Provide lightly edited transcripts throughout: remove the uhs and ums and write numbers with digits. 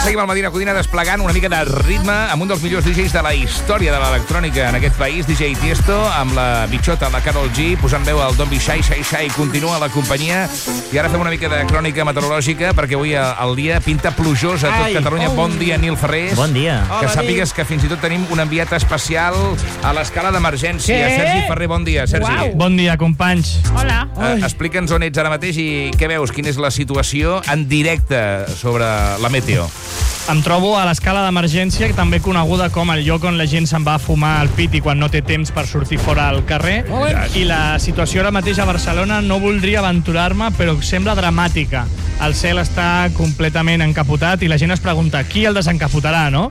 seguim al Medina Codina desplegant una mica de ritme amb un dels millors DJs de la història de l'electrònica en aquest país, DJ Tiesto, amb la bitxota, la Karol G, posant veu al Don't Be Shy, Shy, Shy, continua la companyia. I ara fem una mica de crònica meteorològica, perquè avui el dia pinta plujós a tot Catalunya. Bon dia, Nil Ferrés. Bon dia. Que sàpigues que fins i tot tenim un enviat especial a l'escala d'emergència. Sergi Ferrer, bon dia, Sergi. Bon dia, companys. Hola. Explica'ns on ets ara mateix i què veus, quina és la situació en directe sobre la meteo. Em trobo a l'escala d'emergència, també coneguda com el lloc on la gent se'n va a fumar al pit i quan no té temps per sortir fora al carrer. I la situació ara mateix a Barcelona no voldria aventurar-me, però sembla dramàtica. El cel està completament encapotat i la gent es pregunta qui el desencapotarà, no?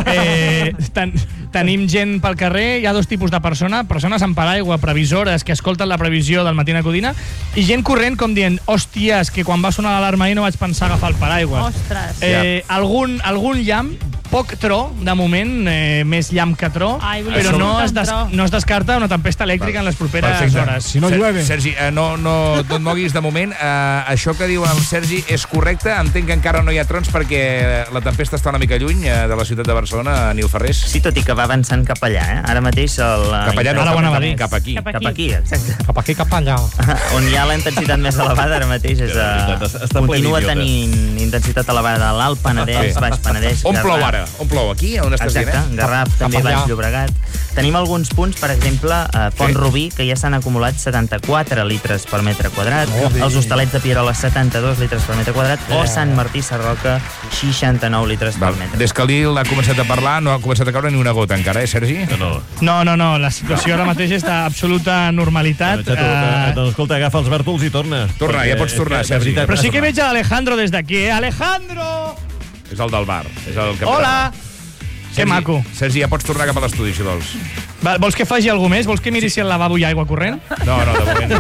Tenim gent pel carrer, hi ha dos tipus de persones amb paraigua, previsores, que escolten la previsió del Matina Codina, i gent corrent com dient, hòsties, que quan va sonar l'alarma ahir no vaig pensar agafar el paraigua. Ostres. Algun llamp, poc tro, de moment, més llamp que tro, però no es descarta una tempesta elèctrica en les properes hores. Si no llueve. Sergi, no et moguis de moment. Això que diu el Sergi és correcte. Entenc que encara no hi ha trons perquè la tempesta està una mica lluny de la ciutat de Barcelona, Nil Ferrés. Sí, tot i que va avançant cap allà, eh? Ara mateix... Cap allà no, cap aquí. Cap aquí, exacte. Cap aquí, cap allà. On hi ha la intensitat més elevada ara mateix és... Continua tenint intensitat elevada a l'Alt Penedès, Baix Penedès... On plou ara? On plou? Aquí? On estàs dient? Exacte, Garraf, també Baix Llobregat. Tenim alguns punts, per exemple, Font Rubí, que ja s'han acumulat 74 litres per metre quadrat, els Hostalets de Pierola 72 litres per metre quadrat, o Sant Martí Sarroca 69 litres per metre. Des que l'Il ha començat a parlar, no ha començat a caure ni una gota encara, Sergi? No, la situació ara mateix està absoluta normalitat. Doncs escolta, agafa els bèrtols i torna. Torna, ja pots tornar, Sergi. Però sí que veig a l'Alejandro des d'aquí, Alejandro! És el del bar. És el que... Hola! Que maco. Sergi, ja pots tornar cap a l'estudi, si vols. Vols que faci alguna més? Vols que miri si al lavabo hi ha aigua corrent? No, de moment.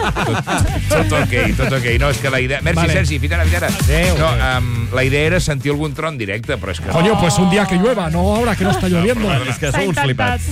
Tot ok. No, és que la idea... Merci, vale. Sergi, fins ara. No, la idea era sentir algun tron directe, però és que... Coño, pues un día que llueva, no ahora que no está lloviendo. És que sou uns flipats.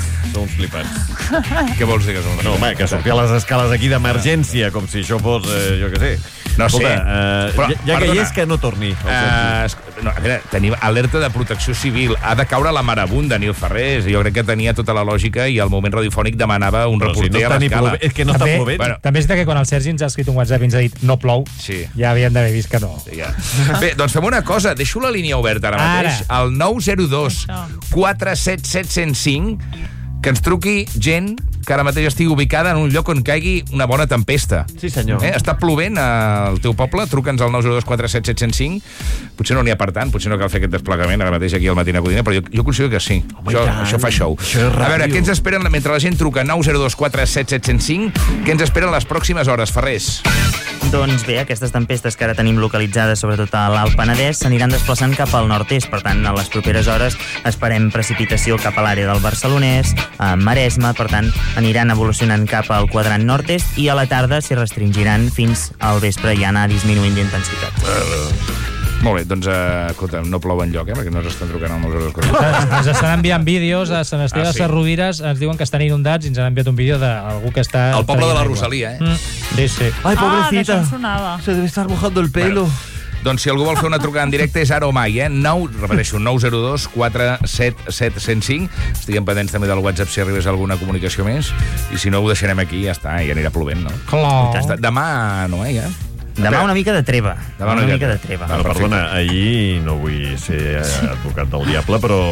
Què vols dir que som uns flipats? No, home, que sortir a les escales aquí d'emergència, com si això fos, jo què sé. No sé. Ja que hi és, que no torni. No, a veure, tenim alerta de protecció civil. Ha de caure la marabunda, Nil Ferrés. Jo crec que tenia tota la lògica i el moment radiofònic demanava un reporter a l'escala. És que no està plovent. També és que quan el Sergi ens ha escrit un WhatsApp i ens ha dit no plou, ja havíem d'haver vist que no. Bé, doncs fem una cosa. Deixo la línia oberta ara mateix. El 902 477 105, que ens truqui gent que ara mateix estigui ubicada en un lloc on caigui una bona tempesta. Sí, senyor. Està plovent al teu poble? Truca'ns al 902 477 105. Potser no n'hi ha per tant, potser no cal fer aquest desplegament ara mateix aquí al Matina Codina, però jo considero que sí. Això fa show. A veure, què ens esperen mentre la gent truca 902 477 105? Què ens esperen les pròximes hores, Ferrés? Doncs bé, aquestes tempestes que ara tenim localitzades sobretot a l'Alt Penedès s'aniran desplaçant cap al nord-est, per tant, a les properes hores esperem precipitació cap a l'àrea del Barcelonès, a Maresme, per tant, aniran evolucionant cap al quadrant nord-est i a la tarda s'hi restringiran fins al vespre i anar disminuint d'intensitat. Molt bé, doncs, escolta, no plou enlloc, perquè no ens estan trucant al 902. Ens estan enviant vídeos a Sant Esteve de Sarrovires, ens diuen que estan inundats i ens han enviat un vídeo d'algú que està... El poble de la Rosalia, Sí. Ai, pobrecita. D'això em sonava. Se debe estar mojando el pelo. Doncs si algú vol fer una trucada en directe és ara o mai, repeteixo, 902 477 105. Estiguem pendents també del WhatsApp si arribés alguna comunicació més, i si no ho deixarem aquí, ja està, ja anirà plovent, no? Clar. Demà no, ja? Demà una mica de treva. Una mica de treva. Perdona, ahir no vull ser advocat del diable, però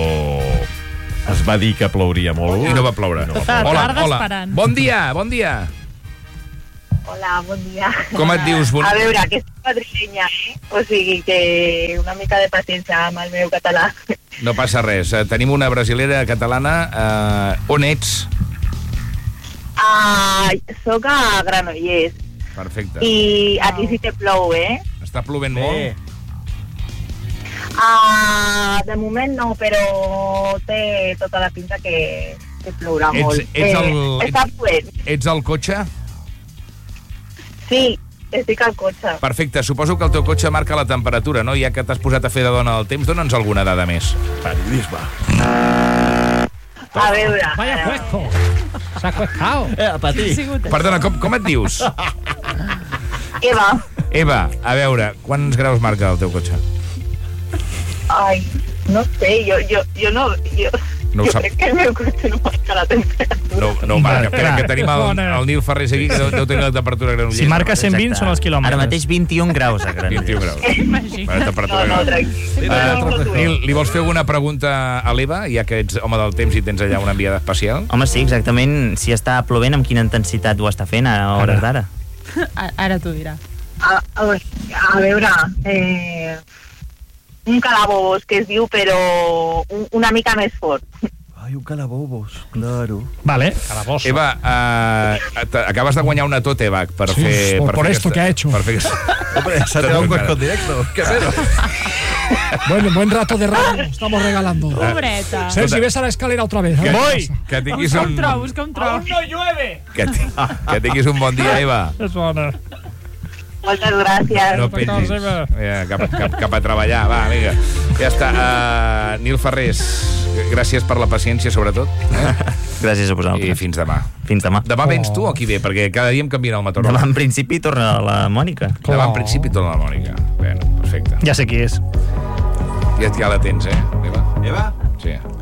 es va dir que plouria molt. I no va ploure. Hola. Bon dia. Hola, bon dia. Com et dius? A veure, aquesta madrilenya, o sigui que una mica de paciència amb el meu català. No passa res. Tenim una brasilera catalana. On ets? Soc a Granollers. Perfecte. I aquí sí que plou, Està plovent molt? De moment no, però té tota la pinta que plourà molt. Està plovent. Ets al cotxe? Sí, estic al cotxe. Perfecte, suposo que el teu cotxe marca la temperatura, no? Ja que t'has posat a fer de dona del temps, dona'ns alguna dada més. Periodisme. A veure... Vaya cuesco. S'ha cuescao. A patir. Perdona, com et dius? Eva. Eva, a veure, quants graus marca el teu cotxe? Ai, no sé, jo no... No ho jo sap. crec que el meu cotxe no marca la temperatura. No marca. Espera, que tenim el Nil Ferrés aquí, que deu tenir la temperatura a Granollers. Si marca 120 són els quilòmetres. Ara mateix 21 graus a Granollers. 21 graus. La temperatura No, tranquil. Nil, li vols fer alguna pregunta a l'Eva, ja que ets home del temps i tens allà una enviada especial? Home, sí, exactament. Si està plovent, amb quina intensitat ho està fent a hores d'ara? Ara t'ho dirà. A veure, un calabobos que es diu, però una mica més fort. Ai, un calabobos, claro. Vale, calabozo. Eva, acabas de guanyar una tote bag per Sí, fer... por esto que ha hecho. Per fer Hombre, se ha tirado un cuesco directo. ¿Qué menos? Bueno, buen rato de radio estamos regalando. Pobreta. Sergi, ves a la escalera otra vez. Voy! Que tinguis Busca un tro, busca un tro. no llueve! Que tinguis un bon dia, Eva. És bona. Moltes gràcies. No pengis. Cap a treballar, va, vinga. Ja està. Nil Ferrés, gràcies per la paciència, sobretot. Gràcies a vosaltres. I fins demà. Fins demà. Demà vens tu o qui ve? Perquè cada dia em canvien el motor. Demà, en principi, torna la Mònica. Demà, en principi, torna la Mònica. Bueno, perfecte. Ja sé qui és. Ja la tens, Eva? Eva? Sí.